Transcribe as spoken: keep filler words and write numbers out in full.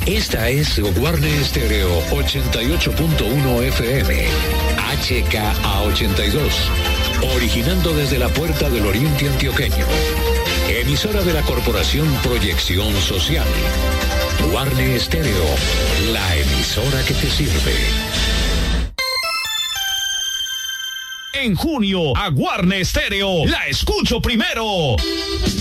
Esta es Guarne Estéreo ochenta y ocho punto uno F M, H K A ochenta y dos, originando desde la Puerta del Oriente Antioqueño. Emisora de la Corporación Proyección Social. Guarne Estéreo, la emisora que te sirve. En junio, a Guarne Estéreo la escucho primero.